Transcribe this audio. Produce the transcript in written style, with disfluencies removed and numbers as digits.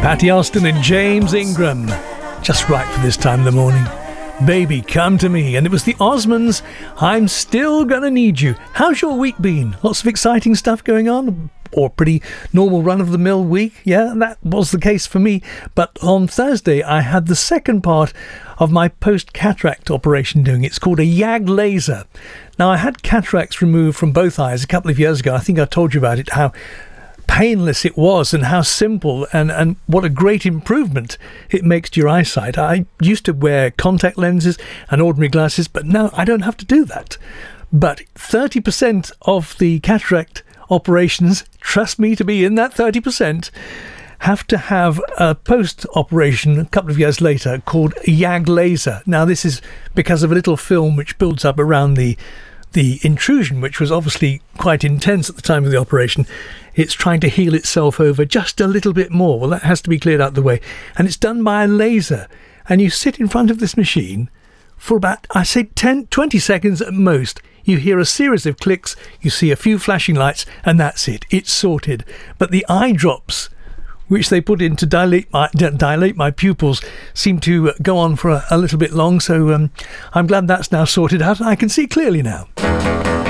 Patty Austin and James Ingram. Just right for this time of the morning. Baby, come to me. And it was the Osmonds. I'm still gonna need you. How's your week been? Lots of exciting stuff going on? Or pretty normal run-of-the-mill week? Yeah, that was the case for me. But on Thursday, I had the second part of my post-cataract operation doing. It's called a YAG laser. Now, I had cataracts removed from both eyes a couple of years ago. I think I told you about it, how painless it was and how simple and what a great improvement it makes to your eyesight. I used to wear contact lenses and ordinary glasses, but now I don't have to do that. But 30% of the cataract operations, trust me to be in that 30%, have to have a post-operation a couple of years later called YAG laser. Now, this is because of a little film which builds up around the intrusion, which was obviously quite intense at the time of the operation. It's trying to heal itself over just a little bit more. Well, that has to be cleared out of the way. And it's done by a laser. And you sit in front of this machine for about, I say, 10, 20 seconds at most. You hear a series of clicks, you see a few flashing lights, and that's it. It's sorted. But the eye drops, which they put in to dilate my pupils, seem to go on for a little bit long. So I'm glad that's now sorted out and I can see clearly now.